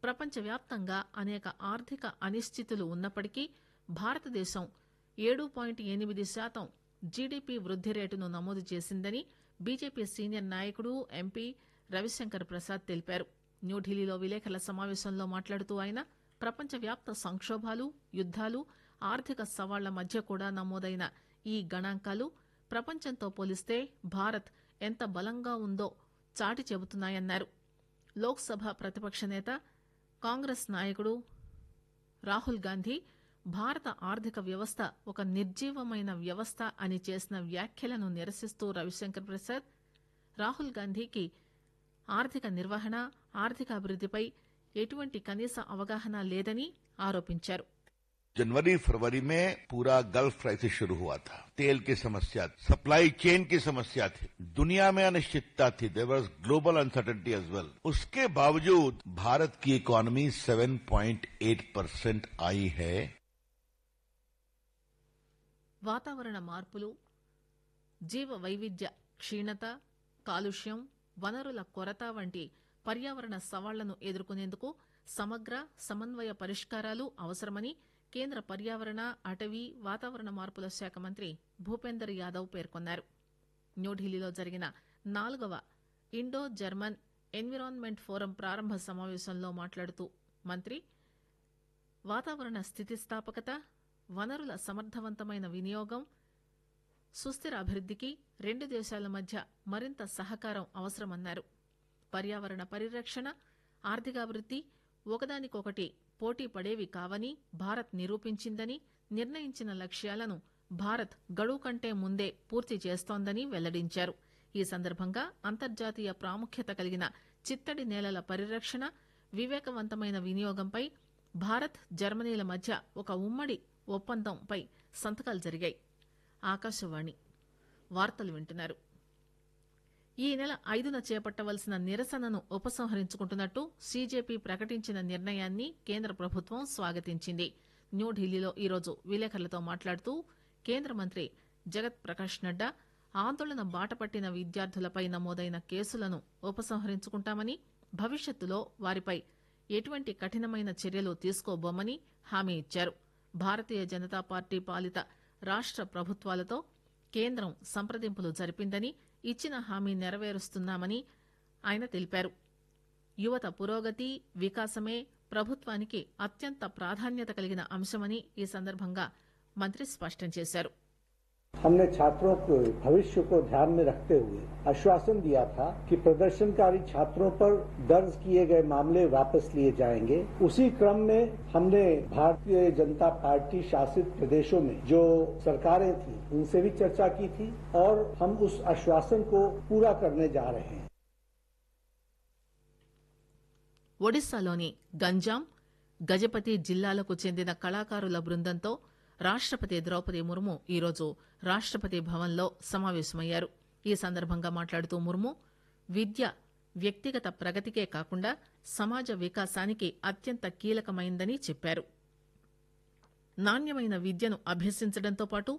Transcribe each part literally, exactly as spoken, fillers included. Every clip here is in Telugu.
ప్రపంచవ్యాప్తంగా అనేక ఆర్థిక అనిశ్చితులు ఉన్నప్పటికీ భారతదేశం ఏడు పాయింట్ ఎనిమిది శాతం జీడీపీ వృద్ది రేటును నమోదు చేసిందని బీజేపీ సీనియర్ నాయకుడు ఎంపీ రవిశంకర్ ప్రసాద్ తెలిపారు. న్యూఢిల్లీలో విలేకరుల సమావేశంలో మాట్లాడుతూ ఆయన ప్రపంచవ్యాప్త సంక్షోభాలు, యుద్దాలు, ఆర్థిక సవాళ్ల మధ్య కూడా నమోదైన ఈ గణాంకాలు ప్రపంచంతో పోలిస్తే భారత్ ఎంత బలంగా ఉందో చాటి చెబుతున్నాయన్నారు. లోక్ సభ ప్రతిపక్ష నేత కాంగ్రెస్ నాయకుడు రాహుల్ గాంధీ భారత ఆర్థిక వ్యవస్థ ఒక నిర్జీవమైన వ్యవస్థ అని చేసిన వ్యాఖ్యలను నిరసిస్తూ రవిశంకర్ ప్రసాద్ రాహుల్ గాంధీకి ఆర్థిక నిర్వహణ, ఆర్థిక అభివృద్దిపై ఎటువంటి కనీస అవగాహన లేదని ఆరోపించారు. जनवरी फरवरी में पूरा गल्फ क्राइसिस शुरू हुआ था. तेल की समस्या, सप्लाई चेन की समस्या थी, दुनिया में अनिश्चितता थी, there was global uncertainty as well. उसके बावजूद भारत की इकोनॉमी सात पॉइंट आठ परसेंट आई है. వాతావరణ మార్పులు, జీవ వైవిధ్య క్షీణత, కాలుష్యం, వనరుల కొరత వంటి పర్యావరణ సవాళ్లను ఎదుర్కొనేందుకు సమగ్ర సమన్వయ పరిష్కారాలు అవసరమని కేంద్ర పర్యావరణ, అటవీ, వాతావరణ మార్పుల శాఖ మంత్రి భూపేందర్ యాదవ్ పేర్కొన్నారు. న్యూఢిల్లీలో జరిగిన నాలుగవ ఇండో జర్మన్ ఎన్విరాన్మెంట్ ఫోరం ప్రారంభ సమావేశంలో మాట్లాడుతూ మంత్రి వాతావరణ స్థితిస్థాపకత, వనరుల సమర్థవంతమైన వినియోగం, సుస్థిర అభివృద్దికి రెండు దేశాల మధ్య మరింత సహకారం అవసరమన్నారు. పర్యావరణ పరిరక్షణ, ఆర్థికాభివృద్ది ఒకదానికొకటి పోటీ పడేవి కావని భారత్ నిరూపించిందని, నిర్ణయించిన లక్ష్యాలను భారత్ గడువు కంటే ముందే పూర్తి చేస్తోందని వెల్లడించారు. ఈ సందర్భంగా అంతర్జాతీయ ప్రాముఖ్యత కలిగిన చిత్తడి నేలల పరిరక్షణ, వివేకవంతమైన వినియోగంపై భారత్, జర్మనీల మధ్య ఒక ఉమ్మడి ఒప్పందంపై సంతకాలు జరిగాయి. ఆకాశవాణి వార్తలు వింటున్నారు. ఈ నెల ఐదున చేపట్టవలసిన నిరసనను ఉపసంహరించుకుంటున్నట్టు సీజేపీ ప్రకటించిన నిర్ణయాన్ని కేంద్ర ప్రభుత్వం స్వాగతించింది. న్యూఢిల్లీలో ఈరోజు విలేకరులతో మాట్లాడుతూ కేంద్ర మంత్రి జగత్ ప్రకాష్ నడ్డా ఆందోళన బాటపట్టిన విద్యార్థులపై నమోదైన కేసులను ఉపసంహరించుకుంటామని, భవిష్యత్తులో వారిపై ఎటువంటి కఠినమైన చర్యలు తీసుకోబోమని హామీ ఇచ్చారు. భారతీయ జనతా పార్టీ పాలిత రాష్ట ప్రభుత్వాలతో కేంద్రం సంప్రదింపులు జరిపిందని, ఇచ్చిన హామీ నెరవేరుస్తున్నామని ఆయన తెలిపారు. యువత పురోగతి, వికాసమే ప్రభుత్వానికి అత్యంత ప్రాధాన్యత కలిగిన అంశమని ఈ సందర్భంగా మంత్రి స్పష్టం చేశారు. हमने छात्रों के भविष्य को ध्यान में रखते हुए आश्वासन दिया था कि प्रदर्शनकारी छात्रों पर दर्ज किए गए मामले वापस लिए जाएंगे. उसी क्रम में हमने भारतीय जनता पार्टी शासित प्रदेशों में जो सरकारें थी उनसे भी चर्चा की थी और हम उस आश्वासन को पूरा करने जा रहे हैं. ఒడిశాలోని గంజాం, గజపతి జిల్లాలకు చెందిన కళాకారుల బృందంతో రాష్టపతి ద్రౌపది ముర్ము ఈరోజు రాష్టపతి భవన్లో సమావేశమయ్యారు. ఈ సందర్భంగా మాట్లాడుతూ ముర్ము విద్య వ్యక్తిగత ప్రగతికే కాకుండా సమాజ వికాసానికి అత్యంత కీలకమైందని చెప్పారు. నాణ్యమైన విద్యను అభ్యసించడంతో పాటు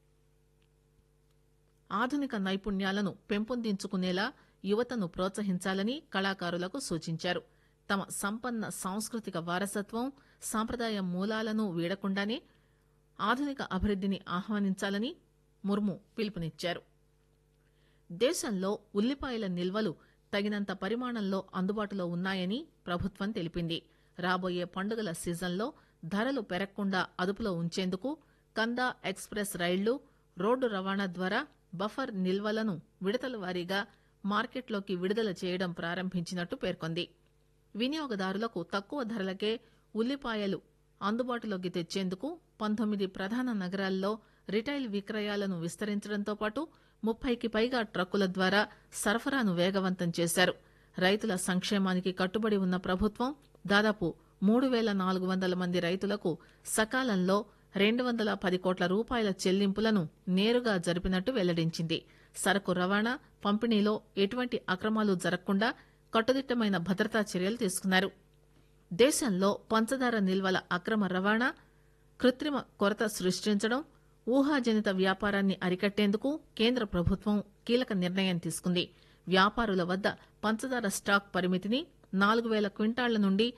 ఆధునిక నైపుణ్యాలను పెంపొందించుకునేలా యువతను ప్రోత్సహించాలని కళాకారులకు సూచించారు. తమ సంపన్న సాంస్కృతిక వారసత్వం, సాంప్రదాయ మూలాలను వీడకుండానే ఆధునిక అభివృద్దిని ఆహ్వానించాలని ముర్ము పిలుపునిచ్చారు. దేశంలో ఉల్లిపాయల నిల్వలు తగినంత పరిమాణంలో అందుబాటులో ఉన్నాయని ప్రభుత్వం తెలిపింది. రాబోయే పండుగల సీజన్లో ధరలు పెరగకుండా అదుపులో ఉంచేందుకు కందా ఎక్స్ప్రెస్ రైళ్లు, రోడ్డు రవాణా ద్వారా బఫర్ నిల్వలను విడతల వారీగా మార్కెట్లోకి విడుదల చేయడం ప్రారంభించినట్టు పేర్కొంది. వినియోగదారులకు తక్కువ ధరలకే ఉల్లిపాయలు అందుబాటులోకి తెచ్చేందుకు పంతొమ్మిది ప్రధాన నగరాల్లో రిటైల్ విక్రయాలను విస్తరించడంతో పాటు ముప్పైకి పైగా ట్రక్కుల ద్వారా సరఫరాను వేగవంతం చేశారు. రైతుల సంక్షేమానికి కట్టుబడి ఉన్న ప్రభుత్వం దాదాపు మూడు పేల నాలుగు వందల మంది రైతులకు సకాలంలో రెండు వందల పది కోట్ల రూపాయల చెల్లింపులను నేరుగా జరిపినట్టు వెల్లడించింది. సరకు రవాణా, పంపిణీలో ఎటువంటి అక్రమాలు జరగకుండా కట్టుదిట్టమైన భద్రతా చర్యలు తీసుకున్నారు. దేశంలో పంచదార నిల్వల అక్రమ రవాణా, కృత్రిమ కొరత సృష్టించడం, ఊహాజనిత వ్యాపారాన్ని అరికట్టేందుకు కేంద్ర ప్రభుత్వం కీలక నిర్ణయం తీసుకుంది. వ్యాపారుల వద్ద పంచదార స్టాక్ పరిమితిని నాలుగు పేల క్వింటాళ్ల నుండి